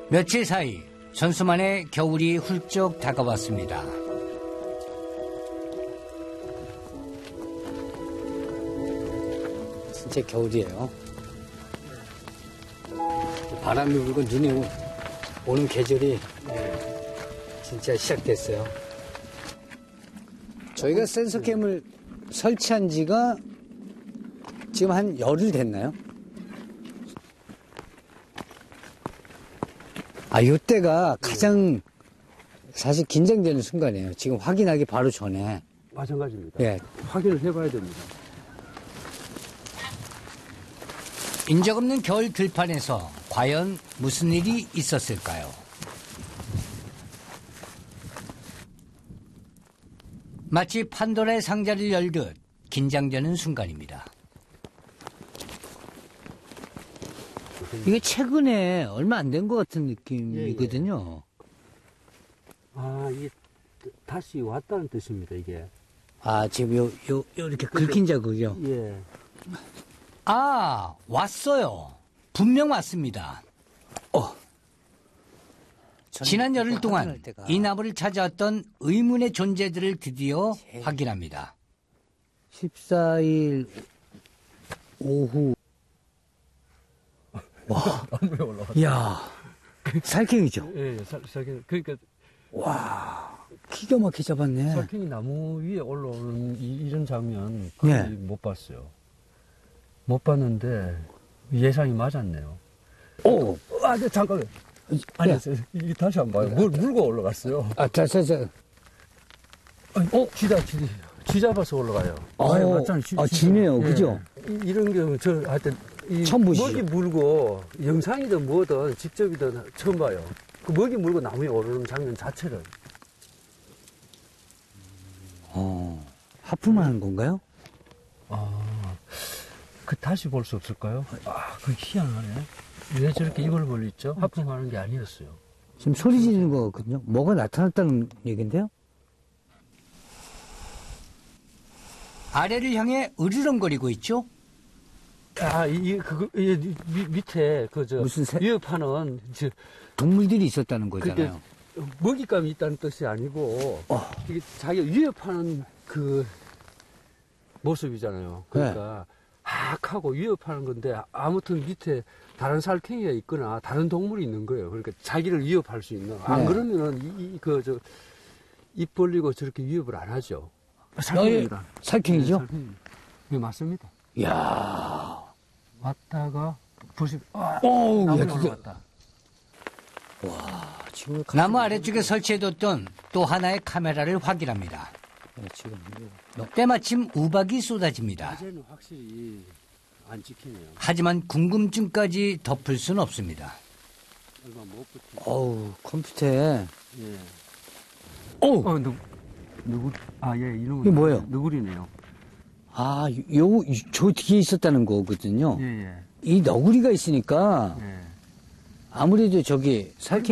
며칠 사이 전수만의 겨울이 훌쩍 다가왔습니다. 진짜 겨울이에요. 바람이 불고 눈이 오는 계절이 진짜 시작됐어요. 저희가 센서캠을 설치한 지가 지금 한 열흘 됐나요? 이때가 가장 사실 긴장되는 순간이에요. 지금 확인하기 바로 전에. 마찬가지입니다. 예. 확인을 해봐야 됩니다. 인적 없는 겨울 들판에서 과연 무슨 일이 있었을까요? 마치 판도라의 상자를 열듯 긴장되는 순간입니다. 이게 최근에 얼마 안 된 것 같은 느낌이거든요. 이게 다시 왔다는 뜻입니다, 이게. 지금 이렇게 긁힌 자국이요? 예. 왔어요. 분명 왔습니다. 지난 열흘 동안 이 나무를 찾아왔던 의문의 존재들을 드디어 확인합니다. 14일 오후. 와. 나무에 올라왔다. 이야. 살쾡이죠? 예, 살쾡. 그러니까. 와. 기가 막히게 잡았네. 살쾡이 나무 위에 올라오는 이런 장면 거의 못 봤어요. 못 봤는데 예상이 맞았네요. 네, 잠깐만요. 아니, 이게 다시 한번 봐요. 뭘 물고 올라갔어요. 쥐 잡아서 올라가요. 맞잖아요. 쥐네요. 그죠? 이런 경우, 하여튼, 처음 보시죠? 먹이 물고, 영상이든 뭐든, 직접이든 처음 봐요. 그 먹이 물고 나무에 오르는 장면 자체를. 하품하는 건가요? 다시 볼 수 없을까요? 그 희한하네. 왜 저렇게 입을 벌렸죠? 하품하는 게 아니었어요. 지금 소리 지르는 거거든요. 뭐가 나타났다는 얘기인데요? 아래를 향해 으르렁거리고 있죠? 밑에, 무슨 위협하는, 동물들이 있었다는 거잖아요. 먹잇감이 있다는 뜻이 아니고, 이게 자기가 위협하는 그 모습이잖아요. 그러니까, 하고 위협하는 건데, 아무튼 밑에 다른 살쾡이가 있거나, 다른 동물이 있는 거예요. 그러니까 자기를 위협할 수 있는. 안 그러면은, 입 벌리고 저렇게 위협을 안 하죠. 살쾡입니다. 살쾡이죠? 네, 맞습니다. 이야. 왔다가, 보시면, 왔다. 와, 지금 나무 아래쪽에 설치해뒀던 또 하나의 카메라를 확인합니다. 지금 때마침 우박이 쏟아집니다. 낮에는 확실히 안 찍히네요. 하지만 궁금증까지 덮을 수는 없습니다. 얼마 못 버티고. 컴퓨터에. 예. 누구? 이놈. 이게 뭐예요? 너구리네요. 저 뒤에 있었다는 거거든요. 예. 이 너구리가 있으니까 예. 아무래도 저기 살쾡